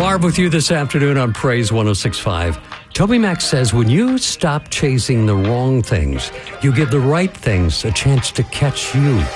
Marv with you this afternoon on Praise 106.5. Toby Mac says when you stop chasing the wrong things, you give the right things a chance to catch you.